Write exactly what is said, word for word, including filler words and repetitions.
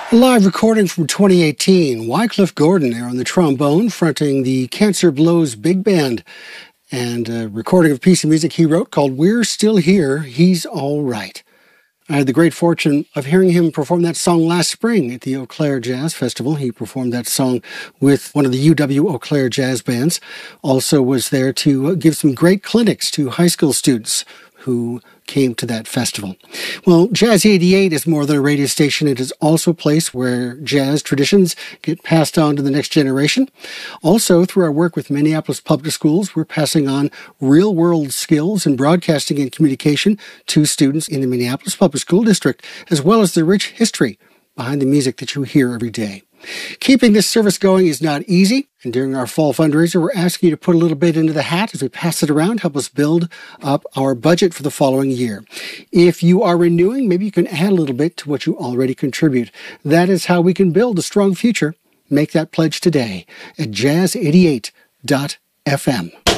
A live recording from twenty eighteen. Wycliffe Gordon there on the trombone, fronting the Cancer Blows Big Band. And a recording of a piece of music he wrote called We're Still Here, He's All Right. I had the great fortune of hearing him perform that song last spring at the Eau Claire Jazz Festival. He performed that song with one of the U W Eau Claire jazz bands. Also was there to give some great clinics to high school students who came to that festival. Well, Jazz eighty-eight is more than a radio station. It is also a place where jazz traditions get passed on to the next generation. Also, through our work with Minneapolis Public Schools, we're passing on real-world skills in broadcasting and communication to students in the Minneapolis Public School District, as well as the rich history behind the music that you hear every day. Keeping this service going is not easy, and during our fall fundraiser, we're asking you to put a little bit into the hat as we pass it around, help us build up our budget for the following year. If you are renewing, maybe you can add a little bit to what you already contribute. That is how we can build a strong future. Make that pledge today at jazz eighty-eight dot f m.